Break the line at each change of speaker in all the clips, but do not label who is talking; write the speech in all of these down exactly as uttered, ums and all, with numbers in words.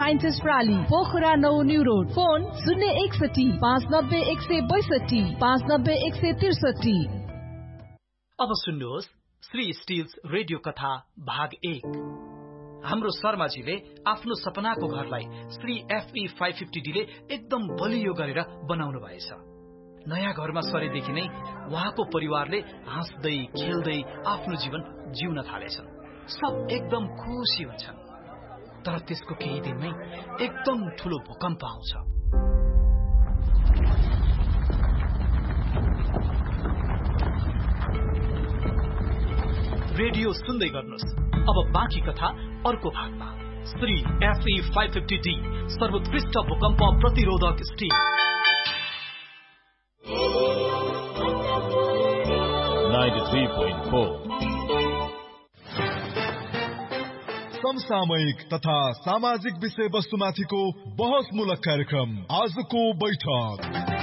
Scientist प्राली Pokhara नौ new road phone शून्य एकसठी पाँच नब्बे एक सय बैसठी पाँच नब्बे एक सय त्रिसठी।
अब सुन्नुहोस् श्री स्टिल्स रेडियो कथा भाग एक। हाम्रो शर्माजीले आफ्नो सपनाको घरलाई Shri FE five fifty D ले एकदम बलियो गरेर बनाउनु भएछ। नयाँ घरमा सरेदेखि नै उहाँको परिवारले हाँस्दै खेल्दै आफ्नो जीवन जिउन थालेछन्। सब एकदम खुसी हुन्छन्। तर त्यसको केही दिनमै एकदम ठूलो भूकम्प आउँछ। रेडियो सुन्दै गर्नुहोस्। अब बाँकी कथा अर्को भागमा। Shri FE five fifty D सर्वोत्कृष्ट भूकम्प प्रतिरोधक still.
Ninety three point four
समसामयिक तथा सामाजिक विषय वस्तुमाथिको बहसमूलक कार्यक्रम आजको बैठक।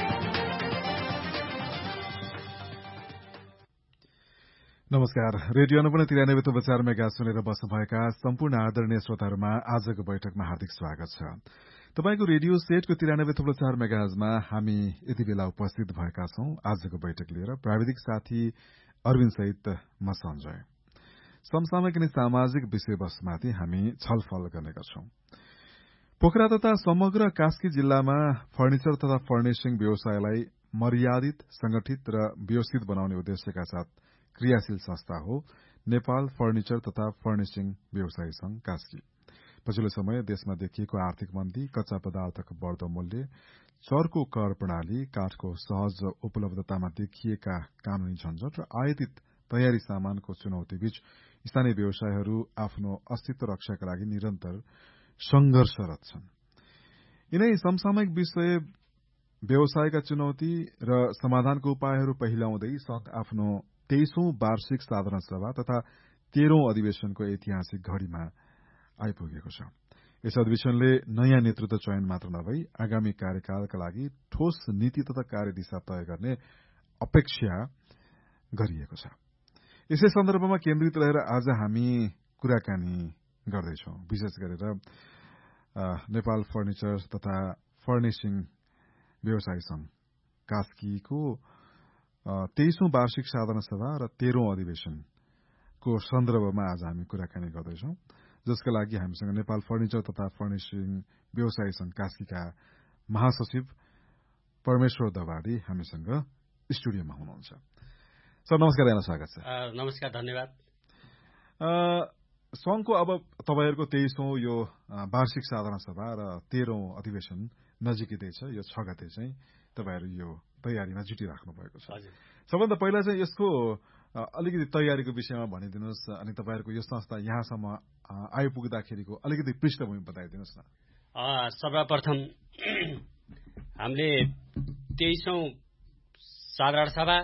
नमस्कार। रेडियो अनुपन तिरानब्बे तब्बे चार मेगा सुनेर बस्नुभएका सम्पूर्ण आदरणीय श्रोताहरूमा आजको बैठकमा हार्दिक स्वागत छ। तपाईको रेडियो सेटको तिरानब्बे तब्बे चार मेगाजमा हामी यति बेला उपस्थित भएका छौं आजको बैठक लिएर। प्राविधिक साथी अरविन्द सहित म सञ्जय। समसामयिक अनि सामाजिक विषयवस्तुमाथि हामी छलफल गर्ने गर्छौं। पोखरा तथा समग्र कास्की जिल्लामा फर्निचर तथा फर्निशिङ व्यवसायलाई मर्यादित, संगठित र व्यवस्थित बनाउने उद्देश्यका साथ क्रियाशील संस्था हो नेपाल फर्निचर तथा फर्निशिङ व्यवसायी संघ कास्की। पछिल्लो समय देशमा देखिएको आर्थिक मन्दी, कच्चा पदार्थको बढ्दो मूल्य, चरको कर प्रणाली, काठको सहज उपलब्धतामा देखिएका कानूनी झन्झट र आयातित तयारी सामानको चुनौतीबीच स्थानीय व्यवसायहरू आफ्नो अस्तित्व रक्षाका लागि निरन्तर संघर्षरत छन्। यिनै समसामयिक विषय व्यवसायका चुनौती र समाधानको उपायहरू पहिल्याउँदै संघ आफ्नो तेइसौं वार्षिक साधारण सभा तथा तेह्रौं अधिवेशनको ऐतिहासिक घड़ीमा आइपुगेको छ। यस अधिवेशनले नयाँ नेतृत्व चयन मात्र नभई आगामी कार्यकालका लागि ठोस नीति तथा कार्यदिशा तय गर्ने अपेक्षा गरिएको छ। यसै सन्दर्भमा केन्द्रित रहेर आज हामी कुराकानी गर्दैछौं। विशेष गरेर नेपाल फर्निचर तथा फर्निशिङ व्यवसायी संघ कास्कीको तेइसौं वार्षिक साधारण सभा र तेह्रौं अधिवेशनको सन्दर्भमा आज हामी कुराकानी गर्दैछौं, जसका लागि हामीसँग नेपाल फर्निचर तथा फर्निशिङ व्यवसायी संघ कास्कीका महासचिव परमेश्वर दवाडी हामीसँग स्टुडियोमा हुनुहुन्छ। सर नमस्कार, यहाँलाई स्वागत छ।
नमस्कार, धन्यवाद।
संघको अब तपाईहरूको तेइसौं यो वार्षिक साधारण सभा र तेह्रौं अधिवेशन नजिकै छ। यो छ गते चाहिँ तपाईहरू यो तयारीमा जुटिराख्नु भएको छ। सबभन्दा पहिला चाहिँ यसको अलिकति तयारीको विषयमा भनिदिनुहोस् अनि तपाईहरूको यो संस्था यहाँसम्म आइपुग्दाखेरिको अलिकति पृष्ठभूमि बताइदिनुहोस् न।
सर्वप्रथम हामीले तेइसौं साधारण सभा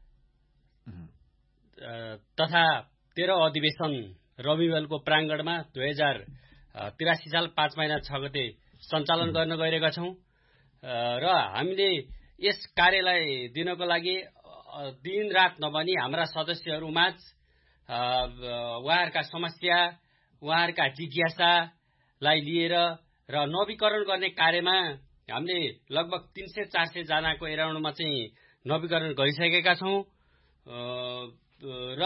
तथा तेह्रौं अधिवेशन रविवारको प्राङ्गणमा दुई हजार तिरासी साल पाँच महिना छ गते सञ्चालन गर्न गइरहेका छौं र हामीले यस कार्यलाई दिनको लागि दिन रात नभनी हाम्रा सदस्यहरूमाझ उहाँहरूका समस्या, उहाँहरूका जिज्ञासालाई लिएर र नवीकरण गर्ने कार्यमा हामीले लगभग तीन सय चार सय जनाको एराउन्डमा चाहिँ नवीकरण गरिसकेका छौं र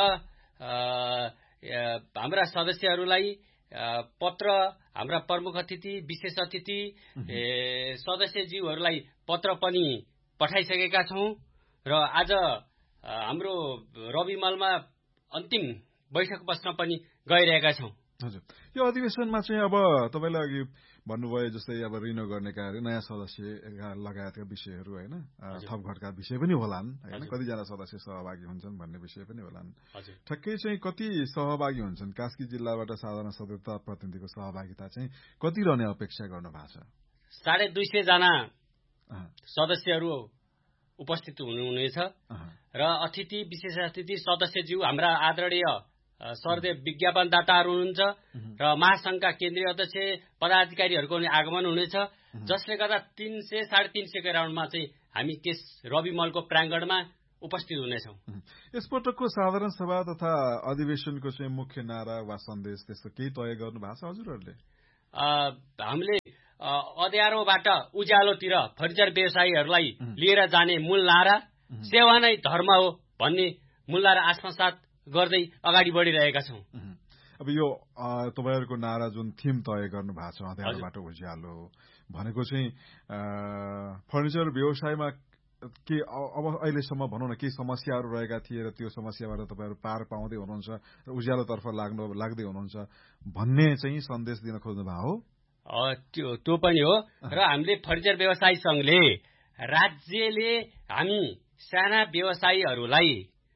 हाम्रा सदस्यहरूलाई पत्र, हाम्रा प्रमुख अतिथि, विशेष अतिथि सदस्यज्यूहरूलाई पत्र पनि पठाइसकेका छौं र आज हाम्रो रविमलमा अन्तिम बैठक बस्न पनि गइरहेका छौं।
हजुर, यो अधिवेशनमा चाहिँ अब तपाईले अघि भन्नुभयो जस्तै अब रिन्यू गर्ने कार्य, नयाँ सदस्य लगायतका विषयहरू हैन, थपघटका विषय पनि होलान् हैन, कतिजना सदस्य सहभागी हुन्छन् भन्ने विषय पनि होलान्। ठ्याक्कै चाहिँ कति सहभागी हुन्छन्? कास्की जिल्लाबाट साधारण सदस्य प्रतिनिधिको सहभागिता चाहिँ कति रहने अपेक्षा गर्नु भएको छ?
साढे दुई सय जना सदस्यहरू उपस्थित हुनुहुनेछ र अतिथि, विशेष अतिथि, सदस्यज्यू हाम्रा आदरणीय सरदेव विज्ञापनदाताहरू हुनुहुन्छ र महासंघका केन्द्रीय अध्यक्ष पदाधिकारीहरूको आगमन हुनेछ, जसले गर्दा तीन सय साढे तीन सयको राउन्डमा चाहिँ हामी त्यस रविमलको प्राङ्गणमा उपस्थित हुनेछौँ।
यसपटकको साधारण सभा तथा अधिवेशनको चाहिँ मुख्य नारा वा सन्देश त्यस्तो केही तय गर्नु भएको छ हजुरहरूले?
हामीले अँध्यारोबाट उज्यालोतिर फर्निचर व्यवसायीहरूलाई लिएर जाने मूल नारा सेवा नै धर्म हो भन्ने मूल नारा आत्मसात गर्दै अगाडि बढिरहेका छौँ।
अब यो तपाईँहरूको नारा जुन थिम तय गर्नु भएको छ अँध्यारोबाट उज्यालो भनेको चाहिँ फर्निचर व्यवसायमा के अब अहिलेसम्म भनौँ न केही समस्याहरू रहेका थिए र त्यो समस्याबाट तपाईँहरू पार पाउँदै हुनुहुन्छ र उज्यालोतर्फ लाग्नु लाग्दै हुनुहुन्छ भन्ने चाहिँ सन्देश दिन खोज्नु भएको हो।
त्यो त्यो पनि हो र हामीले फर्निचर व्यवसायी संघले राज्यले हामी साना व्यवसायीहरूलाई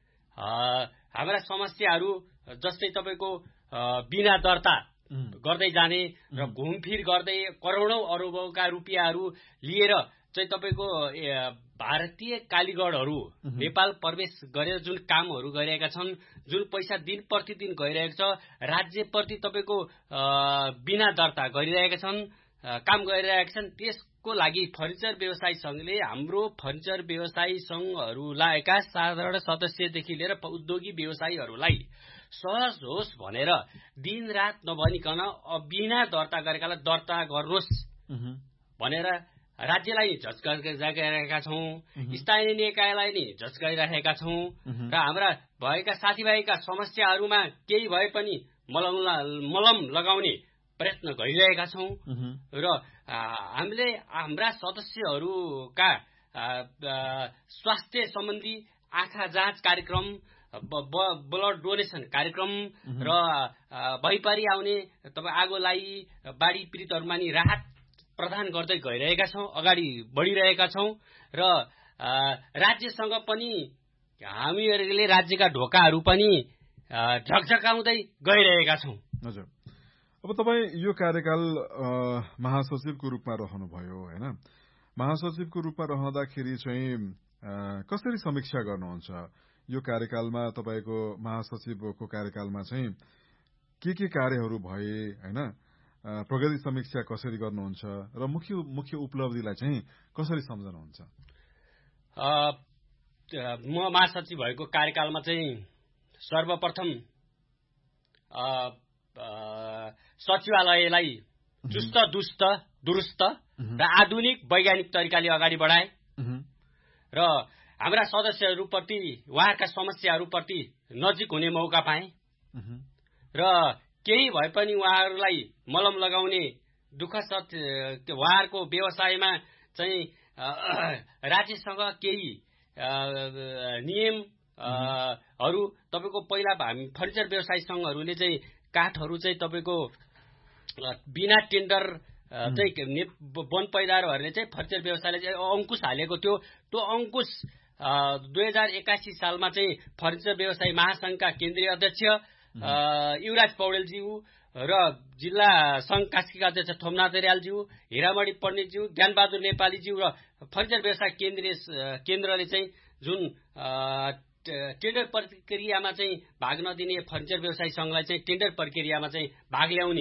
हाम्रा समस्याहरू जस्तै तपाईँको बिना दर्ता गर्दै जाने र घुमफिर गर्दै करोडौं अरबौंका रुपियाँहरू लिएर चाहिँ तपाईँको भारतीय कालीगढहरू नेपाल प्रवेश गरेर जुन कामहरू गरिरहेका छन्, जुन पैसा दिन प्रतिदिन गइरहेको छ, राज्यप्रति तपाईँको बिना दर्ता गरिरहेका छन्, काम गरिरहेका छन्, त्यसको लागि फर्निचर व्यवसायी संघले हाम्रो फर्निचर व्यवसायी संघहरूलाईका साधारण सदस्यदेखि लिएर उद्योगी व्यवसायीहरूलाई सहज होस् भनेर दिन रात नभनिकन बिना दर्ता गरेकालाई दर्ता गर्नुहोस् भनेर राज्यलाई झस्काइरहेका छौं, स्थानीय निकायलाई नि झस्काइरहेका छौं र हाम्रा भएका साथीभाइका समस्याहरूमा केही भए पनि मलम मलम लगाउने प्रयत्न गरिरहेका छौं र हामीले हाम्रा सदस्यहरूका स्वास्थ्य सम्बन्धी आँखा जाँच कार्यक्रम, ब्लड डोनेसन कार्यक्रम र भइपरि आउने तपाईँ आगोलाई बाढी पीडितहरूमा नि राहत प्रदान गर्दै गइरहेका छौं, अगाडि बढिरहेका छौं र राज्यसँग पनि हामीहरूले राज्यका ढोकाहरू पनि झकझकाउँदै गइरहेका छौं।
हजुर, अब तपाईँ यो कार्यकाल महासचिवको रूपमा रहनुभयो हैन? महासचिवको रूपमा रहँदाखेरि चाहिँ कसरी समीक्षा गर्नुहुन्छ? यो कार्यकालमा तपाईँको महासचिवको कार्यकालमा चाहिँ के के कार्यहरू भए हैन? प्रगति समीक्षा कसरी गर्नुहुन्छ र मुख्य मुख्य उपलब्धिलाई चाहिँ कसरी सम्झनुहुन्छ?
म महासचिव भएको कार्यकालमा चाहिँ सर्वप्रथम सचिवालयलाई चुस्त दुस्त दुरुस्त र आधुनिक वैज्ञानिक तरिकाले अगाडि बढाए र हाम्रा सदस्यहरूप्रति उहाँहरूका समस्याहरूप्रति नजिक हुने मौका पाए र केही भए पनि उहाँहरूलाई मलम लगाउने दुःख सत्य उहाँहरूको व्यवसायमा चाहिँ राज्यसँग केही नियमहरू तपाईँको पहिला हामी फर्निचर व्यवसायी संघहरूले चाहिँ काठहरू चाहिँ तपाईँको बिना टेन्डर चाहिँ वन पैदावारहरूले चाहिँ फर्निचर व्यवसायले चाहिँ अंकुश हालेको थियो। त्यो अंकुश दुई हजार एकासी सालमा चाहिँ फर्निचर व्यवसायी महासंघका केन्द्रीय अध्यक्ष युवराज पौडेलज्यू र जिल्ला संघ कास्कीका अध्यक्ष थोमनाथ दरियालज्यू, हिरामणि पण्डितज्यू, ज्ञानबहादुर नेपालीज्यू र फर्निचर व्यवसाय केन्द्रीय केन्द्रले चाहिँ जुन टेन्डर प्रक्रियामा चाहिँ भाग नदिने फर्निचर व्यवसायी संघलाई चाहिँ टेन्डर प्रक्रियामा चाहिँ भाग ल्याउने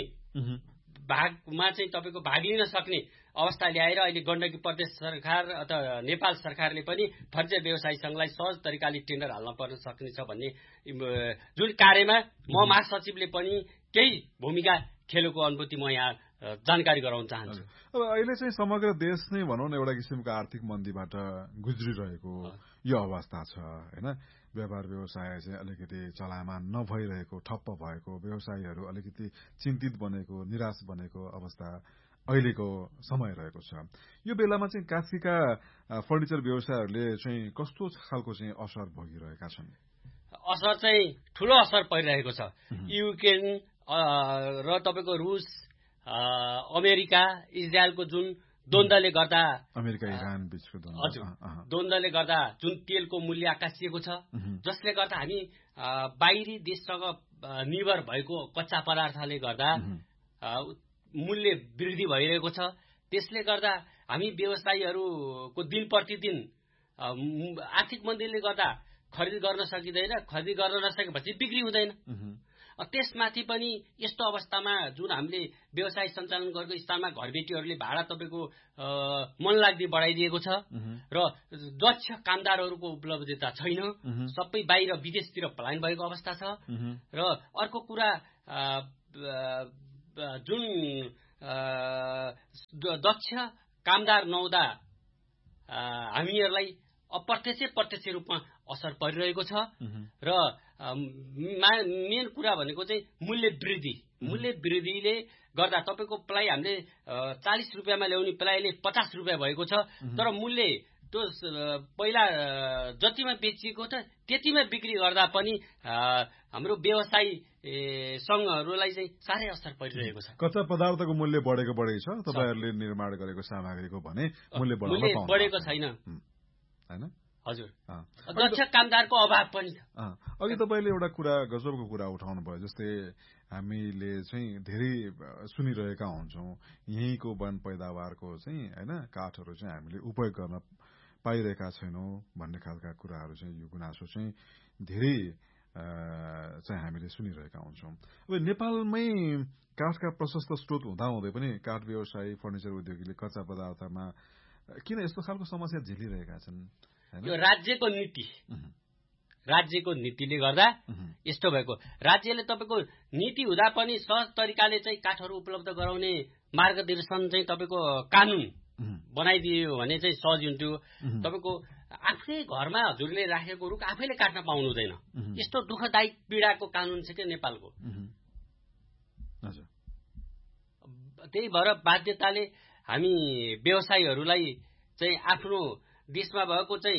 भागमा चाहिँ तपाईँको भाग लिन सक्ने अवस्था ल्याएर अहिले गण्डकी प्रदेश सरकार अथवा नेपाल सरकारले पनि फर्निचर व्यवसायी संघलाई सहज तरिकाले टेन्डर हाल्न पर्न सक्नेछ भन्ने जुन कार्यमा म महासचिवले पनि केही भूमिका खेलेको अनुभूति म यहाँ जानकारी गराउन चाहन्छु।
अब अहिले चाहिँ समग्र देश नै भनौँ न एउटा किसिमको आर्थिक मन्दीबाट गुज्रिरहेको यो अवस्था छ हैन? व्यापार व्यवसाय चाहिँ अलिकति चलायमान नभइरहेको, ठप्प भएको, व्यवसायीहरू अलिकति चिन्तित बनेको, निराश बनेको अवस्था अहिलेको समय रहेको छ। यो बेलामा चाहिँ कास्कीका फर्निचर व्यवसायहरूले चाहिँ कस्तो खालको चाहिँ असर भोगिरहेका छन्?
असर चाहिँ ठूलो असर परिरहेको छ। युक्रेन र तपाईँको रुस, अमेरिका, इजरायलको जुन द्वन्द्वले गर्दा
अमेरिका इरान बीचको द्वन्द्व
हजुर द्वन्द्वले गर्दा जुन तेलको मूल्य आकाशिएको छ, जसले गर्दा हामी बाहिरी देशसँग निर्भर भएको कच्चा पदार्थले गर्दा मूल्य वृद्धि भइरहेको छ। त्यसले गर्दा हामी व्यवसायीहरूको दिन प्रतिदिन आर्थिक मन्दीले गर्दा खरिद गर्न सकिँदैन, खरिद गर्न नसकेपछि बिक्री हुँदैन। त्यसमाथि पनि यस्तो अवस्थामा जुन हामीले व्यवसाय सञ्चालन गरेको स्थानमा घरबेटीहरूले भाडा तपाईँको मन लाग्दी बढाइदिएको छ र दक्ष कामदारहरूको उपलब्धता छैन, सबै बाहिर विदेशतिर पलायन भएको अवस्था छ। र अर्को कुरा जुन दक्ष कामदार नहुँदा हामीहरूलाई अप्रत्यक्ष प्रत्यक्ष रूपमा असर परिरहेको छ र मेन कुरा भनेको चाहिँ मूल्य वृद्धि मूल्य वृद्धिले गर्दा तपाईँको प्लाई हामीले चालिस रुपियाँमा ल्याउने प्लाईले पचास रुपियाँ भएको छ तर मूल्य त्यो पहिला जतिमा बेचिएको छ त्यतिमा बिक्री गर्दा पनि हाम्रो व्यवसायी संघहरूलाई चाहिँ साह्रै असर परिरहेको छ।
कच्चा पदार्थको मूल्य बढेको बढेको छ, तपाईँहरूले निर्माण गरेको सामग्रीको भने मूल्य
बढेको छैन
हैन?
हजुर, दक्ष कामदारको अभाव पनि छ।
अघि तपाईँले एउटा कुरा गजबको कुरा उठाउनु भयो, जस्तै हामीले चाहिँ धेरै सुनिरहेका हुन्छौँ यहीँको वन पैदावारको चाहिँ हैन काठहरू चाहिँ हामीले उपयोग गर्न पाइरहेका छैनौँ भन्ने खालका कुराहरू चाहिँ यो गुनासो चाहिँ धेरै चाहिँ हामीले सुनिरहेका हुन्छौँ। अब नेपालमै काठका प्रशस्त स्रोत हुँदाहुँदै पनि काठ व्यवसायी फर्निचर उद्योगीले कच्चा पदार्थमा किन यस्तो खालको समस्या झेलिरहेका छन्?
यो राज्यको नीति राज्यको नीतिले गर्दा यस्तो भएको। राज्यले तपाईँको नीति हुँदा पनि सहज तरिकाले चाहिँ काठहरू उपलब्ध गराउने मार्गदर्शन चाहिँ तपाईँको कानून बनाइदियो भने चाहिँ सहज हुन्थ्यो। तपाईँको आफ्नै घरमा हजुरले राखेको रुख आफैले काट्न पाउनु हुँदैन। यस्तो दुःखदायी पीडाको कानून छ क्या नेपालको। त्यही भएर बाध्यताले हामी व्यवसायीहरूलाई चाहिँ आफ्नो देशमा भएको चाहिँ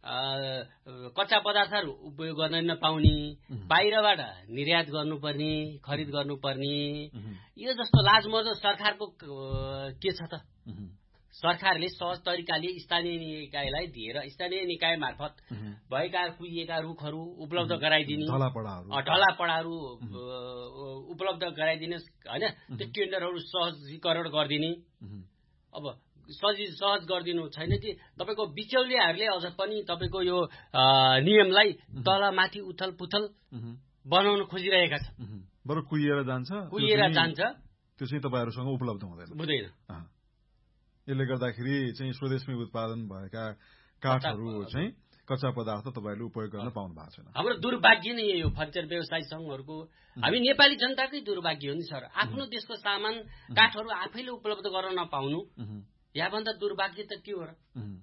कच्चा पदार्थहरू उपयोग गर्न नपाउने, बाहिरबाट निर्यात गर्नुपर्ने, खरिद गर्नुपर्ने, यो जस्तो लाजमर्दो सरकारको के छ त? सरकारले सहज तरिकाले स्थानीय निकायलाई दिएर स्थानीय निकाय मार्फत भएका कुहिएका रुखहरू उपलब्ध गराइदिने, ढलापडाहरू उपलब्ध गराइदिने होइन, त्यो टेन्डरहरू सहजीकरण गरिदिने। अब सहज सहज गरिदिनु छैन कि तपाईँको बिचौलियाहरूले अझ पनि तपाईँको यो नियमलाई तल माथि उथल पुथल बनाउन खोजिरहेका छन्।
बरु कुहिएर जान्छ
कुहिएर जान्छ
त्यो चाहिँ तपाईँहरूसँग उपलब्ध हुँदैन
हुँदैन।
यसले गर्दाखेरि चाहिँ स्वदेशमै उत्पादन भएका काठहरू चाहिँ कच्चा पदार्थ तपाईँहरूले उपयोग गर्न पाउनु भएको छैन।
हाम्रो दुर्भाग्य नै यो फर्निचर व्यवसायी संघहरूको, हामी नेपाली जनताकै दुर्भाग्य हो नि सर। आफ्नो देशको सामान काठहरू आफैले उपलब्ध गर्न नपाउनु यहाँभन्दा दुर्भाग्य त के हो र?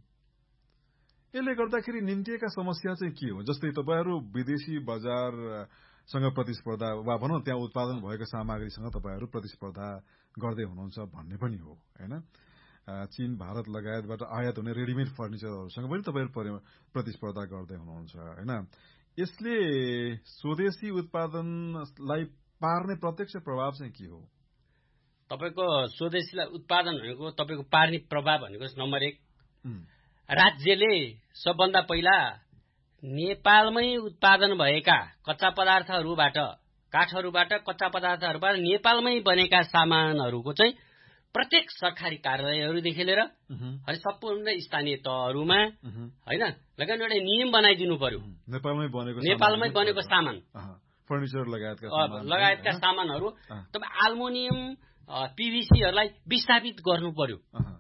यसले गर्दाखेरि निम्तिएका समस्या चाहिँ के हो? जस्तै तपाईँहरू विदेशी बजारसँग प्रतिस्पर्धा वा भनौँ त्यहाँ उत्पादन भएको सामग्रीसँग तपाईँहरू प्रतिस्पर्धा गर्दै हुनुहुन्छ भन्ने पनि हो होइन? चीन भारत लगायतबाट आयात हुने रेडिमेड फर्निचरहरूसँग पनि तपाईँहरू प्रतिस्पर्धा गर्दै हुनुहुन्छ होइन? यसले स्वदेशी उत्पादनलाई पार्ने प्रत्यक्ष प्रभाव चाहिँ के हो?
तपाईँको स्वदेशीलाई उत्पादन भनेको तपाईँको पार्ने प्रभाव भनेको नम्बर एक, राज्यले सबभन्दा पहिला नेपालमै उत्पादन भएका कच्चा पदार्थहरूबाट काठहरूबाट कच्चा पदार्थहरूबाट नेपालमै बनेका सामानहरूको चाहिँ प्रत्येक सरकारी कार्यालयहरूदेखि लिएर अनि सम्पूर्ण स्थानीय तहहरूमा होइन लगायत एउटा नियम बनाइदिनु पर्यो।
नेपालमै बनेको
नेपालमै बनेको सामान
फर्निचर लगायतका
लगायतका सामानहरू तपाईँ एल्युमिनियम पीभीसीहरूलाई विस्थापित गर्नु पर्यो।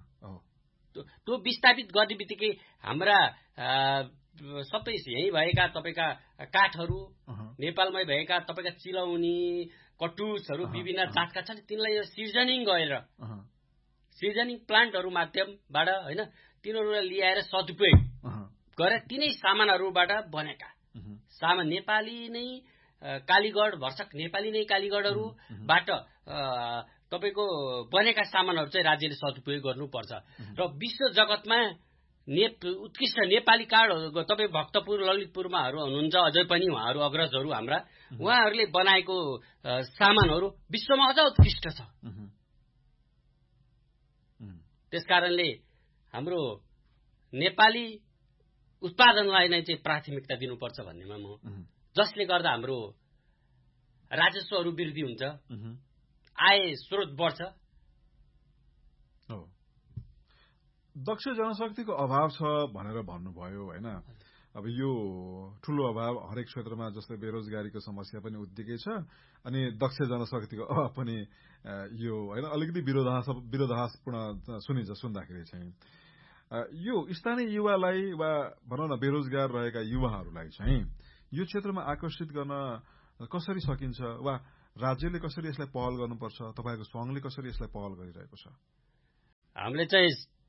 त्यो विस्थापित गर्ने बित्तिकै हाम्रा सबै यहीँ भएका तपाईँका काठहरू नेपालमै भएका तपाईँका चिलाउने कटुसहरू विभिन्न जातका छन्, तिनलाई सिजनिङ गरेर सिजनिङ प्लान्टहरू माध्यमबाट होइन तिनीहरूलाई ल्याएर सदुपयोग गरेर तिनै सामानहरूबाट बनेका सामान नेपाली नै कालीगढ भर्सक नेपाली नै कालीगढहरूबाट तपाईँको बनेका सामानहरू चाहिँ राज्यले सदुपयोग गर्नुपर्छ। र विश्व जगतमा ने उत्कृष्ट नेपाली काठहरू तपाईँ भक्तपुर ललितपुरमाहरू हुनुहुन्छ अझै पनि उहाँहरू अग्रजहरू हाम्रा उहाँहरूले बनाएको सामानहरू विश्वमा अझ उत्कृष्ट छ। त्यसकारणले हाम्रो नेपाली उत्पादनलाई नै चाहिँ प्राथमिकता दिनुपर्छ भन्नेमा म, जसले गर्दा हाम्रो राजस्वहरू वृद्धि हुन्छ, आय स्रोत बढ्छ।
दक्ष जनशक्तिको अभाव छ भनेर भन्नुभयो होइन? अब यो ठूलो अभाव हरेक क्षेत्रमा, जस्तै बेरोजगारीको समस्या पनि उत्तिकै छ अनि दक्ष जनशक्तिको अभाव पनि यो होइन अलिकति विरोधाभास विरोधाभासपूर्ण सुनिन्छ सुन्दाखेरि चाहिँ। यो स्थानीय युवालाई वा भनौँ न बेरोजगार रहेका युवाहरूलाई चाहिँ यो क्षेत्रमा आकर्षित गर्न कसरी सकिन्छ वा राज्यले कसरी यसलाई पहल गर्नुपर्छ, तपाईँको संघले कसरी यसलाई पहल गरिरहेको छ?
हामीले चाहिँ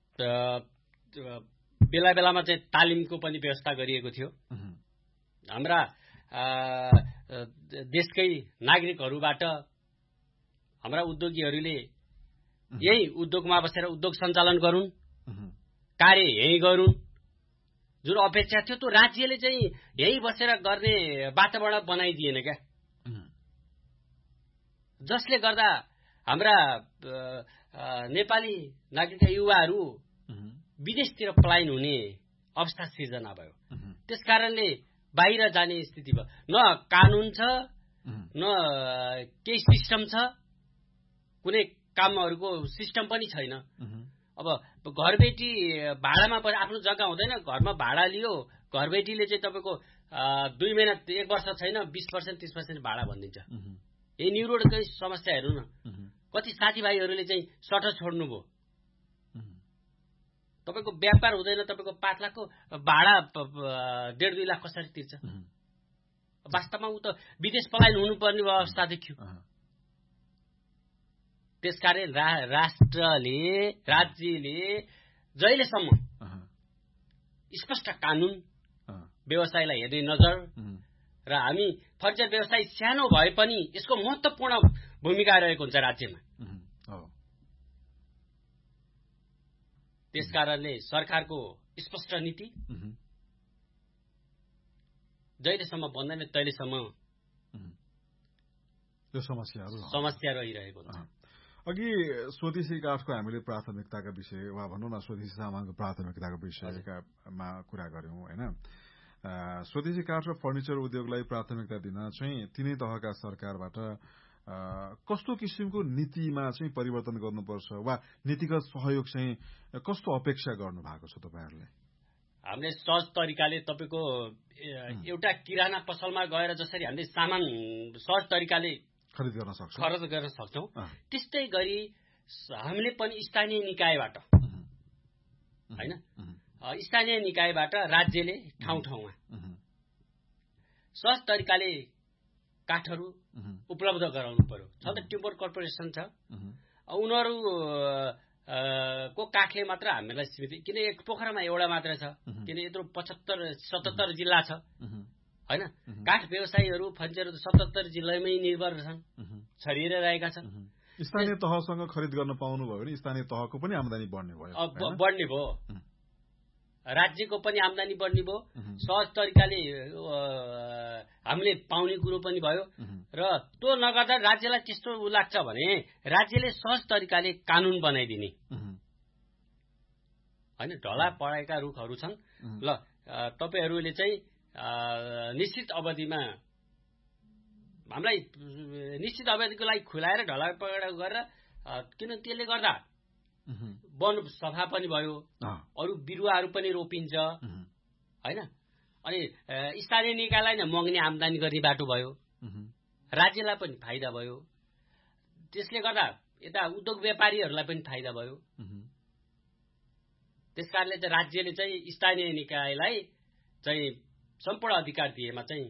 बेला बेलामा चाहिँ तालिमको पनि व्यवस्था गरिएको थियो। हाम्रा देशकै नागरिकहरूबाट हाम्रा उद्योगीहरूले यही उद्योगमा बसेर उद्योग सञ्चालन गरून्, कार्य यही गरून्, जुन अपेक्षा थियो त्यो राज्यले चाहिँ यही बसेर गर्ने वातावरण बनाइदिएन क्या, जसले गर्दा हाम्रा नेपाली नागरिक युवाहरू विदेशतिर पलायन हुने अवस्था सिर्जना भयो। त्यसकारणले बाहिर जाने स्थिति भयो। न कानून छ, न केही सिस्टम छ, कुनै कामहरूको सिस्टम पनि छैन। अब घरबेटी भाडामा आफ्नो जग्गा हुँदैन, घरमा भाडा लियो, घरबेटीले चाहिँ तपाईँको दुई महिना एक वर्ष छैन बीस पर्सेन्ट तीस पर्सेन्ट भाडा भनिदिन्छ। यही न्यू रोडकै समस्या हेर्नु न, कति साथीभाइहरूले चाहिँ सटर छोड्नुभयो। तपाईँको व्यापार हुँदैन, तपाईँको पाँच लाखको भाडा डेढ दुई लाख कसरी तिर्छ? वास्तवमा ऊ त विदेश पलायन हुनुपर्ने अवस्था देखियो। त्यसकारण रा, राष्ट्रले राज्यले जहिलेसम्म स्पष्ट कानून व्यवसायलाई हेर्ने नजर र हामी फर्निचर व्यवसाय सानो भए पनि यसको महत्त्वपूर्ण भूमिका रहेको हुन्छ राज्यमा। त्यसकारणले सरकारको स्पष्ट नीति जहिलेसम्म बन्दैन तहिलेसम्म
त्यो समस्याहरू
समस्या रहिरहेको हुन्छ।
अघि स्वदेशी काठको हामीले प्राथमिकताका विषय वा भनौँ न स्वदेशी सामानको प्राथमिकताको विषयमा कुरा गर्यौं होइन। स्वदेशी काठ र फर्निचर उद्योगलाई प्राथमिकता दिन चाहिँ तिनै तहका सरकारबाट कस्तो किसिमको नीतिमा चाहिँ परिवर्तन गर्नुपर्छ वा नीतिगत सहयोग चाहिँ कस्तो अपेक्षा गर्नु भएको छ तपाईँहरूले?
हामीले सहज तरिकाले तपाईँको एउटा किराना पसलमा गएर जसरी हामीले सामान सहज तरिकाले
खरिद गर्न सक्छौँ
खरच गर्न सक्छौँ त्यस्तै गरी हामीले पनि स्थानीय निकायबाट होइन, स्थानीय निकायबाट राज्यले ठाउँ ठाउँमा सहज तरिकाले काठहरू उपलब्ध गराउनु पर्यो। छ त टिम्बर कर्पोरेसन छ, उनीहरू को काठले मात्र हामीलाई सीमित, किन एक पोखरामा एउटा मात्र छ, किन यत्रो पचहत्तर सतहत्तर जिल्ला छ होइन। काठ व्यवसायीहरू फर्निचर सतहत्तर जिल्लामै निर्भर छन्, छरिएर रहेका छन्।
स्थानीय तहसँग खरिद गर्न पाउनु भयो भने स्थानीय तहको पनि आमदानी बढ्ने भयो,
बढ्ने भयो, राज्यको पनि आमदानी बढ्ने भयो, सहज तरिकाले हामीले पाउने कुरो पनि भयो। र त्यो नगर्दा राज्यलाई त्यस्तो उ लाग्छ भने राज्यले सहज तरिकाले कानून बनाइदिने होइन। ढला परेका रुखहरू छन्, ल तपाईँहरूले चाहिँ निश्चित अवधिमा हामीलाई निश्चित अवधिको लागि खुलाएर ढला परेका गरेर, किन त्यसले गर्दा वन सफा पनि भयो, अरू बिरुवाहरू पनि रोपिन्छ होइन। अनि स्थानीय निकायलाई नै मग्ने आमदानी गर्ने बाटो भयो, राज्यलाई पनि फाइदा भयो। त्यसले गर्दा यता उद्योग व्यापारीहरूलाई पनि फाइदा भयो। त्यसकारणले चाहिँ राज्यले चाहिँ स्थानीय निकायलाई चाहिँ सम्पूर्ण अधिकार दिएमा चाहिँ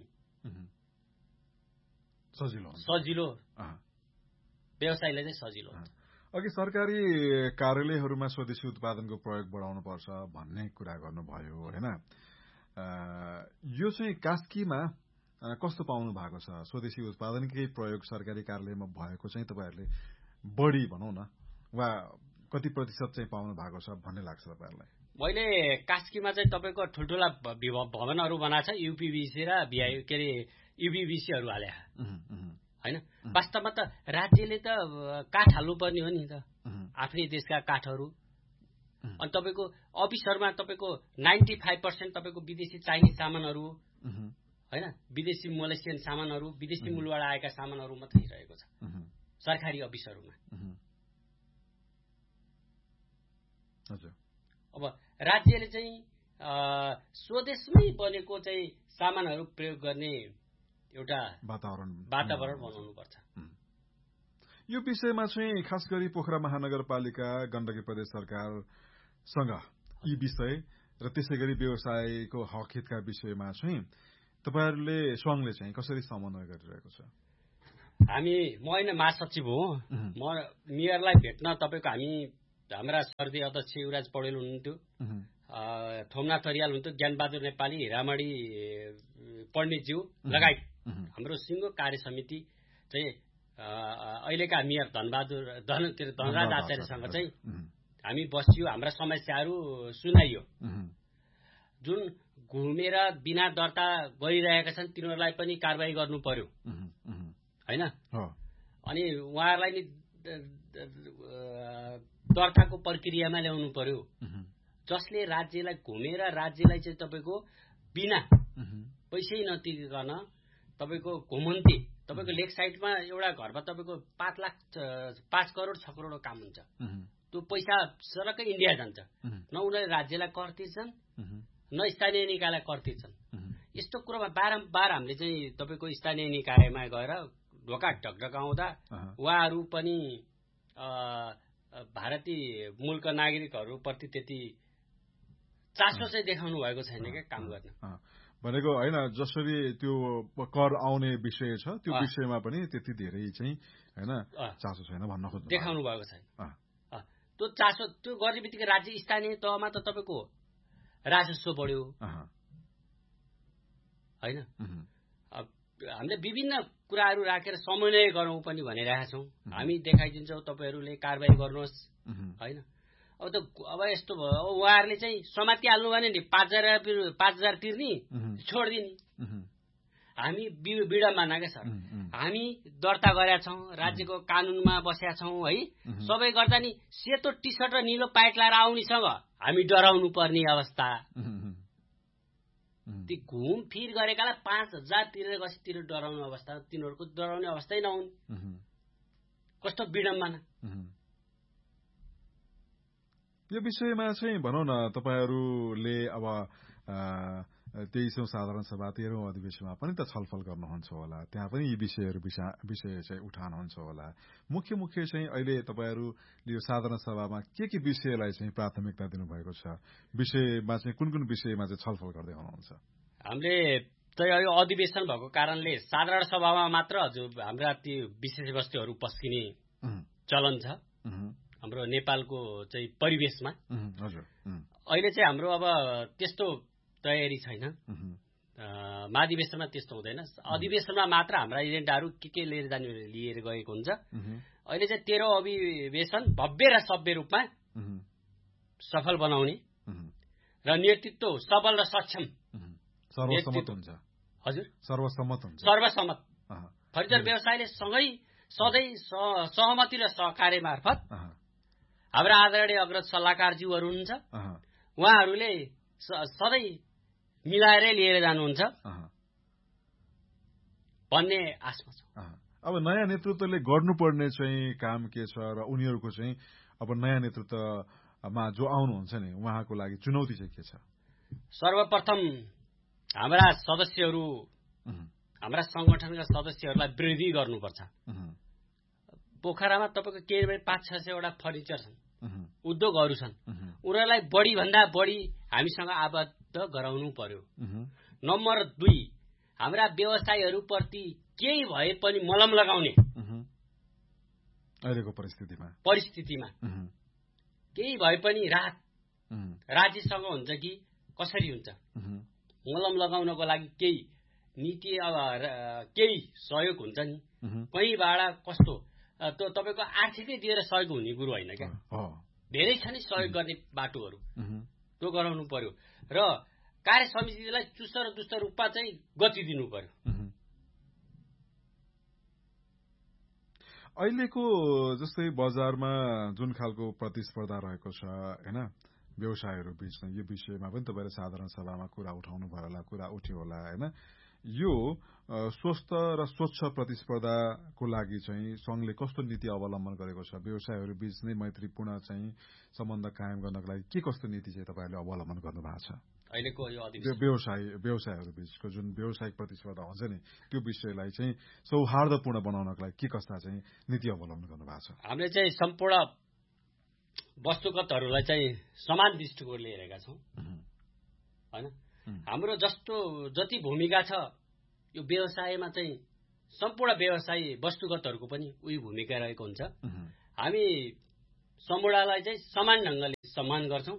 सजिलो
सजिलो व्यवसायलाई चाहिँ सजिलो हुन्छ।
अघि सरकारी कार्यालयहरूमा स्वदेशी उत्पादनको प्रयोग बढाउनुपर्छ भन्ने कुरा गर्नुभयो होइन। यो चाहिँ कास्कीमा कस्तो पाउनु भएको छ? स्वदेशी उत्पादनकै प्रयोग सरकारी कार्यालयमा भएको चाहिँ तपाईँहरूले बढी भनौँ न वा कति प्रतिशत चाहिँ पाउनु भएको छ भन्ने लाग्छ तपाईँहरूलाई?
मैले कास्कीमा चाहिँ तपाईँको ठुल्ठुला भवनहरू बनाएको छ, युपीबीसी र बिआई के अरे युबीबीसीहरू हाले होइन। वास्तवमा त राज्यले त काठ हाल्नुपर्ने हो नि त, आफ्नै देशका काठहरू। अनि तपाईँको अफिसहरूमा तपाईँको नाइन्टी फाइभ पर्सेन्ट तपाईँको विदेशी चाइनिज सामानहरू होइन, विदेशी मलेसियन सामानहरू, विदेशी मूलबाट आएका सामानहरू मात्रै रहेको छ सरकारी अफिसहरूमा। अब राज्यले चाहिँ स्वदेशमै बनेको चाहिँ सामानहरू प्रयोग गर्ने एउटा
वातावरण
वातावरण बनाउनुपर्छ।
यो विषयमा चाहिँ खास गरी पोखरा महानगरपालिका, गण्डकी प्रदेश सरकारसँग यी विषय र त्यसै गरी व्यवसायको हक हितका विषयमा चाहिँ तपाईँहरूले संघले चाहिँ कसरी समन्वय गरिरहेको छ?
हामी म होइन महासचिव हो। म मेयरलाई भेट्न तपाईँको हामी हाम्रा सर्दी अध्यक्ष युवराज पौडेल हुनुहुन्थ्यो, थोमनाथ थरियाल हुनुहुन्थ्यो, ज्ञानबहादुर नेपाली, हिरामणी पण्डितज्यू लगायत हाम्रो सिङ्गो कार्य समिति चाहिँ अहिलेका मेयर धनबहादुर धन के अरे धनराज आचार्यसँग चाहिँ हामी बसियो, हाम्रा समस्याहरू सुनाइयो। जुन घुमेर बिना दर्ता गरिरहेका छन् तिनीहरूलाई पनि कारबाही गर्नु पर्यो होइन। अनि उहाँहरूलाई नि दर्ताको प्रक्रियामा ल्याउनु पर्यो। जसले राज्यलाई घुमेर राज्यलाई चाहिँ तपाईँको बिना पैसै नतिरिकन तपाईँको घुमन्ते तपाईँको लेक साइडमा एउटा घरमा तपाईँको पाँच लाख पाँच करोड छ करोडको काम हुन्छ। त्यो पैसा सरकै इन्डिया जान्छ। न उनीहरूले राज्यलाई कर तिर्छन् न स्थानीय निकायलाई कर तिर्छन्। यस्तो कुरोमा बारम्बार हामीले चाहिँ तपाईँको स्थानीय निकायमा गएर ढोका ढकढकाउँदा उहाँहरू पनि भारतीय मूलका नागरिकहरूप्रति त्यति चासो चाहिँ देखाउनु भएको छैन क्या काम गर्न।
भनेको होइन, जसरी त्यो कर आउने विषय छ त्यो विषयमा पनि त्यति धेरै चाहिँ होइन चासो छैन भन्न खोज्नु
देखाउनु भएको छैन। त्यो चासो त्यो गर्ने बित्तिकै राज्य स्थानीय तहमा त तपाईँको राजस्व बढ्यो होइन। हामीले विभिन्न कुराहरू राखेर समन्वय गरौँ पनि भनिरहेका छौँ। हामी देखाइदिन्छौँ, तपाईँहरूले कारबाही गर्नुहोस् होइन। अब त अब यस्तो भयो, अब उहाँहरूले चाहिँ समातिहाल्नु भने नि पाँच हजार पाँच हजार तिर्ने छोडिदिने। हामी विडम्बना क्या सर, हामी दर्ता गरेका छौँ, राज्यको कानुनमा बसेका छौँ है। सबै गर्दा नि सेतो टी सर्ट र निलो प्यान्ट लाएर आउनेसँग हामी डराउनु पर्ने अवस्था। ती घुमफिर गरेकालाई पाँच हजार तिरेर गएपछि तिर डराउने अवस्था, तिनीहरूको डराउने अवस्थै नहुन्। कस्तो विडम्बना।
यो विषयमा चाहिँ भनौँ न, तपाईँहरूले अब तेइसौँ साधारण सभा तेह्रौँ अधिवेशनमा पनि त छलफल गर्नुहुन्छ होला, त्यहाँ पनि यी विषयहरू विषय चाहिँ उठाउनुहुन्छ होला। मुख्य मुख्य चाहिँ अहिले तपाईँहरूले यो साधारण सभामा के के विषयलाई चाहिँ प्राथमिकता दिनुभएको छ, विषयमा चाहिँ कुन कुन विषयमा चाहिँ छलफल गर्दै हुनुहुन्छ?
हामीले चाहिँ यो अधिवेशन भएको कारणले साधारण सभामा मात्र हजुर हाम्रा ती विषयवस्तुहरू पस्किने चलन छ हाम्रो नेपालको चाहिँ परिवेशमा।
हजुर,
अहिले चाहिँ हाम्रो अब त्यस्तो तयारी छैन। महाधिवेशनमा त्यस्तो हुँदैन। अधिवेशनमा मात्र हाम्रा एजेन्डाहरू के के लिएर जाने लिएर गएको हुन्छ। अहिले चाहिँ तेह्रौँ अधिवेशन भव्य र सभ्य रूपमा सफल बनाउने र नेतृत्व सबल र सक्षम
सर्वसम्मत हुन्छ।
हजुर,
सर्वसम्मत हुन्छ।
सर्वसम्मत फर्निचर व्यवसायले सँगै सधैँ सहमति र सहकार्य मार्फत हाम्रा आदरणीय अग्रज सल्लाहकारज्यूहरू हुनुहुन्छ, उहाँहरूले सधैँ मिलाएरै लिएर जानुहुन्छ भन्ने आशमा छ।
अब नयाँ नेतृत्वले गर्नुपर्ने चाहिँ काम के छ र उनीहरूको चाहिँ अब नयाँ नेतृत्वमा जो आउनुहुन्छ नि उहाँको लागि चुनौती चाहिँ के छ?
सर्वप्रथम हाम्रा सदस्यहरू हाम्रा संगठनका सदस्यहरूलाई वृद्धि गर्नुपर्छ। पोखरामा तपाईँको केही पाँच छ सयवटा फर्निचर छन्, उद्योगहरू छन्, उनीहरूलाई बढी भन्दा बढी हामीसँग आबद्ध गराउनु पर्यो। नम्बर दुई, हाम्रा व्यवसायहरूप्रति केही भए पनि मलम लगाउने
अहिलेको परिस्थितिमा
परिस्थितिमा केही भए पनि राहत राज्यसँग हुन्छ कि कसरी हुन्छ, मलम लगाउनको लागि केही नीति अब केही सहयोग हुन्छ नि, कहीँबाट कस्तो त्यो तपाईँको आर्थिकै दिएर सहयोग हुने कुरो होइन क्या। धेरै छ नि सहयोग गर्ने बाटोहरू, त्यो गराउनु पर्यो र कार्य समितिलाई चुस्त र दुस्त रूपमा चाहिँ गति दिनु पर्यो।
अहिलेको जस्तै बजारमा जुन खालको प्रतिस्पर्धा रहेको छ होइन व्यवसायहरू बीचमा, यो विषयमा पनि तपाईँले साधारण सभामा कुरा उठाउनु भयो होला, कुरा उठ्यो होला होइन। यो स्वस्थ र स्वच्छ प्रतिस्पर्धाको लागि चाहिँ संघले कस्तो नीति अवलम्बन गरेको छ? व्यवसायहरू बीच नै मैत्रीपूर्ण चाहिँ सम्बन्ध कायम गर्नको लागि के कस्तो नीति चाहिँ तपाईँले अवलम्बन गर्नु भएको छ?
अहिलेको यो
व्यवसाय व्यवसायहरू बीचको जुन व्यावसायिक प्रतिस्पर्धा हुन्छ नि त्यो विषयलाई चाहिँ सौहार्दपूर्ण बनाउनको लागि के कस्ता चाहिँ नीति अवलम्बन गर्नु भएको छ?
हामीले चाहिँ सम्पूर्ण वस्तुगतहरूलाई चाहिँ समान दृष्टिकोणले हेरेका छौँ होइन। हाम्रो जस्तो जति भूमिका छ यो व्यवसायमा चाहिँ सम्पूर्ण व्यवसायी वस्तुगतहरूको पनि उही भूमिका रहेको हुन्छ। हामी सम्पूर्णलाई चाहिँ समान ढङ्गले सम्मान गर्छौं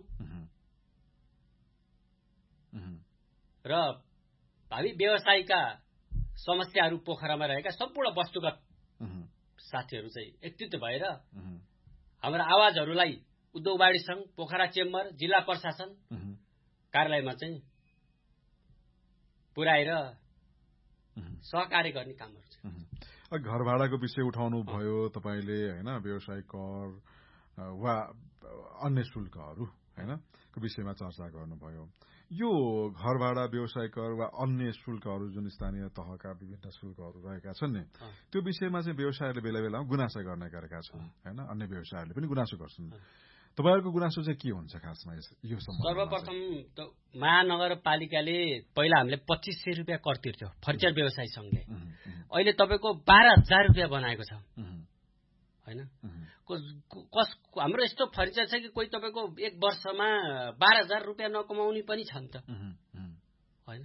र हामी व्यवसायका समस्याहरू पोखरामा रहेका सम्पूर्ण वस्तुगत साथीहरू चाहिँ एकत्रित भएर हाम्रा आवाजहरूलाई उद्योग वाणिज्य संघ, पोखरा चेम्बर, जिल्ला प्रशासन कार्यालयमा चाहिँ पुर्याएर सहकार्य गर्ने कामहरू छ।
घर भाडाको विषय उठाउनु भयो तपाईले हैन, व्यवसाय कर वा अन्य शुल्कहरू हैन को विषयमा चर्चा गर्नुभयो। यो घर भाडा, व्यवसाय कर वा अन्य शुल्कहरू जुन स्थानीय तहका विभिन्न शुल्कहरू रहेका छन् नि, त्यो विषयमा चाहिँ व्यवसायले बेला बेलामा गुनासो गर्ने गरेका छन् हैन, अन्य व्यवसायहरूले पनि गुनासो गर्छन्। तपाईहरुको गुनासो चाहिँ के हुन्छ खासमा यो सम्बन्धमा?
सर्वप्रथम त महानगरपालिकाले पहिला हामीले पच्चीस सय रुपियाँ कर तिर्थ्यो फर्निचर व्यवसाय संघले, अहिले तपाईको बाह्र हजार रुपियाँ बनाएको छ हैन। कस हाम्रो यस्तो फर्निचर छ कि कोही तपाईको एक वर्षमा बाह्र हजार रुपियाँ नकमाउने पनि छन् त हैन।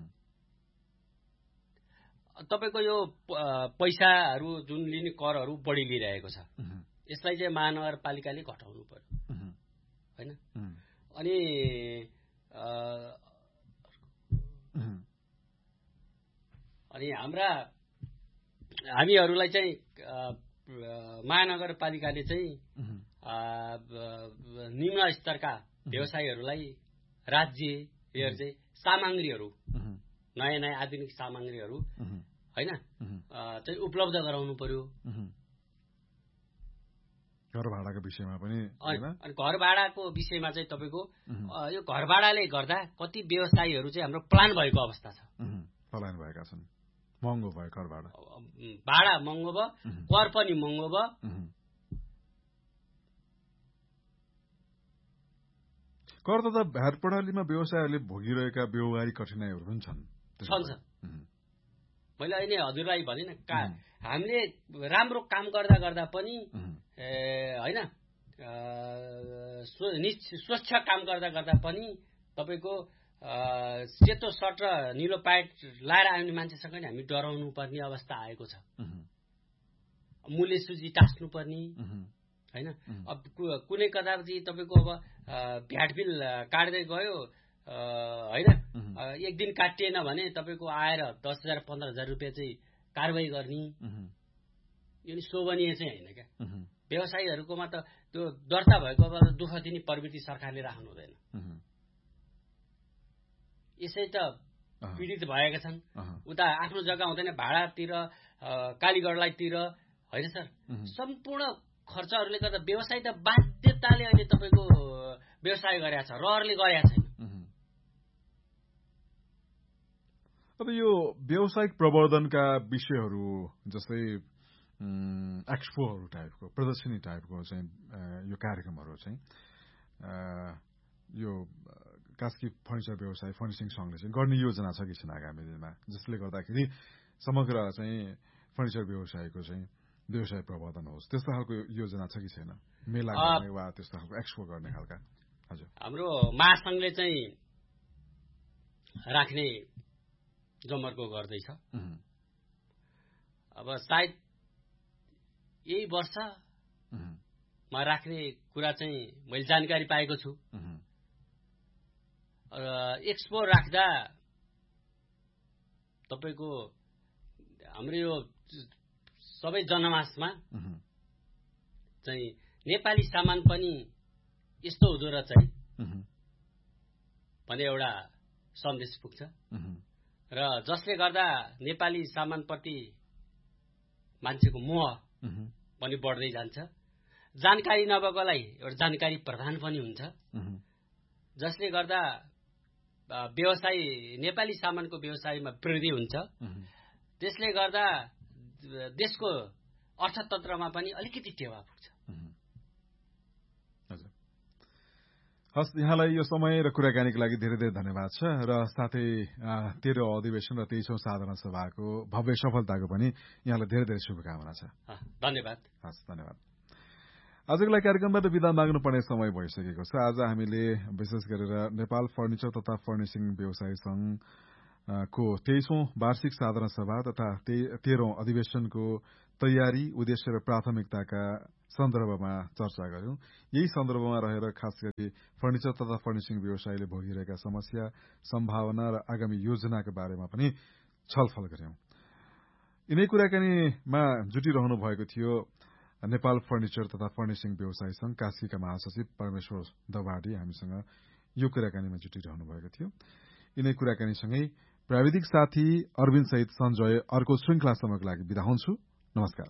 तपाईको यो पैसाहरू जुन लिने करहरू बढी लिइरहेको छ, यसलाई चाहिँ महानगरपालिकाले घटाउनु पर्यो हैन। अनि अनि हाम्रा हामीहरूलाई चाहिँ महानगरपालिकाले चाहिँ निम्न स्तरका व्यवसायीहरूलाई राज्य यो चाहिँ सामग्रीहरू, नयाँ नयाँ आधुनिक सामग्रीहरू हैन चाहिँ उपलब्ध गराउनु पर्यो।
घर भाडाको विषयमा पनि हैन,
अनि घर भाडाको विषयमा चाहिँ तपाईको यो घर भाडाले गर्दा कति व्यवसायीहरू चाहिँ हाम्रो प्लान भएको अवस्था छ,
प्लान भएका छन्, महँगो भयो घर भाडा,
भाडा महँगो भयो, कर पनि महँगो भयो।
कर तथा भ्याट प्रणालीमा व्यवसायहरूले भोगिरहेका व्यवहारिक कठिनाइहरू पनि छन्
छन् मैले अहिले हजुरलाई भने न, हामीले राम्रो काम गर्दा गर्दा पनि हैन, स्वच्छ काम गर्दा गर्दा पनि तपाईको सेतो सर्ट र निलो प्यान्ट लाएर आउने मान्छेसँग नि हामी डराउनु पर्ने अवस्था आएको छ। मूल्य सूची टास्नु पर्ने हैन। अब कुनै कदापि तपाईको अब भ्याट बिल काट्दै गयो हैन, एक दिन काटिएन भने तपाईको आएर दस हजार पन्ध्र हजार रुपियाँ चाहिँ कारवाही गर्ने, यो नि शोभनीय चाहिँ होइन क्या। व्यवसायीहरूकोमा त त्यो दर्ता भएको दुःख दिने प्रवृत्ति सरकारले राख्नु हुँदैन। यसै त पीडित भएका छन्, उता आफ्नो जग्गा हुँदैन, भाडातिर कालीगढलाई तिर होइन सर। सम्पूर्ण खर्चहरूले गर्दा व्यवसाय त बाध्यताले अहिले तपाईँको व्यवसाय गरेका छ, रहरले गरेका छैन।
अब यो व्यावसायिक प्रवर्धनका विषयहरू जस्तै एक्सपोहरू टाइपको, प्रदर्शनी टाइपको चाहिँ यो कार्यक्रमहरू चाहिँ यो कास्की फर्निचर व्यवसाय फर्निसिङ संघले चाहिँ गर्ने योजना छ कि छैन आगामी दिनमा, जसले गर्दाखेरि समग्र चाहिँ फर्निचर व्यवसायको चाहिँ व्यवसाय प्रवर्धन होस्, त्यस्तो खालको योजना छ कि छैन? मेला गर्ने वा त्यस्तो खालको एक्सपो गर्ने खालका? हजुर,
हाम्रो महासंघले चाहिँ राख्ने जमर्को गर्दैछ। अब सायद यही वर्षमा राख्ने कुरा चाहिँ मैले जानकारी पाएको छु। एक्सपो राख्दा तपाईको हाम्रो यो सबै जनमासमा चाहिँ नेपाली सामान पनि यस्तो हुँदो रहेछ है भन्ने एउटा सन्देश पुग्छ र जसले गर्दा नेपाली सामानप्रति मान्छेको मोह पनि बढ्दै जान्छ। जानकारी नभएकोलाई एउटा जानकारी प्रदान पनि हुन्छ, जसले गर्दा व्यवसाय नेपाली सामानको व्यवसायमा वृद्धि हुन्छ। त्यसले गर्दा देशको अर्थतन्त्रमा पनि अलिकति टेवा पुग्छ।
हस्, यहाँलाई यो समय र कुराकानीको लागि धेरै धेरै धन्यवाद छ र साथै तेह्रौं अधिवेशन र तेइसौं साधारण सभाको भव्य सफलताको पनि यहाँलाई धेरै धेरै शुभकामना छ।
धन्यवाद।
हस्, धन्यवाद। आजको लागि कार्यक्रमबाट विदा माग्नुपर्ने समय भइसकेको छ। आज हामीले विशेष गरेर नेपाल फर्निचर तथा फर्निसिङ व्यवसाय संघ को तेइसौं वार्षिक साधारण सभा तथा तेह्रौं अधिवेशनको तयारी, उद्देश्य र प्राथमिकताका सन्दर्भमा चर्चा गर्यौं। यही सन्दर्भमा रहेर खास गरी फर्निचर तथा फर्निशिङ व्यवसायले भोगिरहेका समस्या, सम्भावना र आगामी योजनाका बारेमा पनि छलफल गर्यौं। यिनै कुराकानीमा जुटिरहनु भएको थियो नेपाल फर्निचर तथा फर्निशिङ व्यवसाय संघ कास्कीका महासचिव परमेश्वर दवाडी हामीसँग यो कुराकानीमा जुटिरहनु भएको थियो। यिनै कुराकानीसँगै प्राविधिक साथी अरविन्द सहित सञ्जय अर्को श्रृंखलासम्मको लागि बिदा हुन्छु। नमस्कार।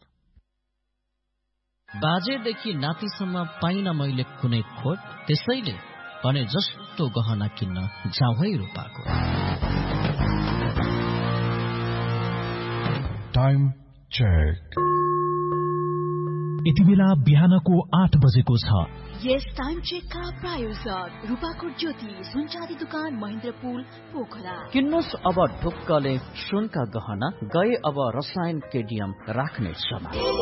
बाजेदेखि नातिसम्म पाइन मैले कुनै खोट, त्यसैले भने जस्तो गहना किन्न जाउँ है रूपाको।
Time check.
यति बेला बिहानको आठ बजेको छ।
यस टाइम चेकका प्रायोजक रूपाकोट ज्योति सुनचाँदी दुकान महेन्द्रपुल पोखरा।
किन्नुहोस् अब ढुक्कले सुनका गहना, गए अब रसायन केडियम राख्ने समय।